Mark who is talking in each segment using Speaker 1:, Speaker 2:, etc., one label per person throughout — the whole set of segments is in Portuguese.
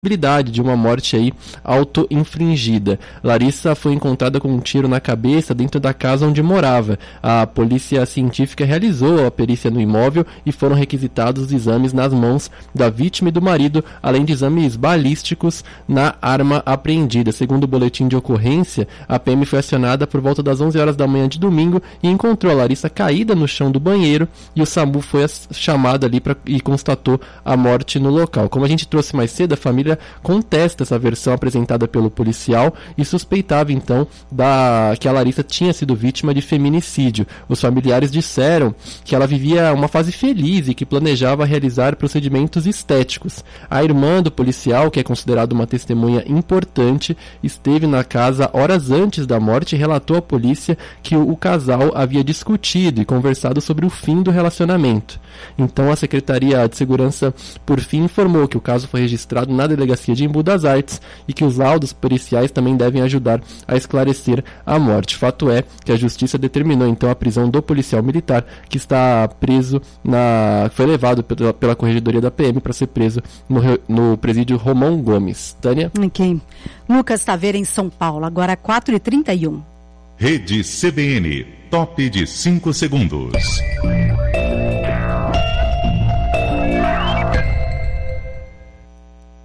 Speaker 1: de uma morte aí auto-infligida. Larissa foi encontrada com um tiro na cabeça dentro da casa onde morava. A polícia científica realizou a perícia no imóvel e foram requisitados os exames nas mãos da vítima e do marido, além de exames balísticos na arma apreendida. Segundo o boletim de ocorrência, a PM foi acionada por volta das 11 horas da manhã de domingo e encontrou a Larissa caída no chão do banheiro, e o SAMU foi chamado ali e constatou a morte no local. Como a gente trouxe mais cedo, a família contesta essa versão apresentada pelo policial e suspeitava então que a Larissa tinha sido vítima de feminicídio. Os familiares disseram que ela vivia uma fase feliz e que planejava realizar procedimentos estéticos. A irmã do policial, que é considerada uma testemunha importante, esteve na casa horas antes da morte e relatou à polícia que o casal havia discutido e conversado sobre o fim do relacionamento. Então a Secretaria de Segurança, por fim, informou que o caso foi registrado na Delegacia de Embu das Artes e que os laudos periciais também devem ajudar a esclarecer a morte. Fato é que a Justiça determinou então a prisão do policial militar, que está preso foi levado pela Corregedoria da PM para ser preso no presídio Romão Gomes. Tânia?
Speaker 2: Ok. Lucas Taveira em São Paulo, agora 4h31.
Speaker 3: Rede CBN, top de 5 segundos.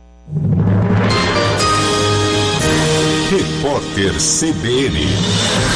Speaker 3: Repórter CBN.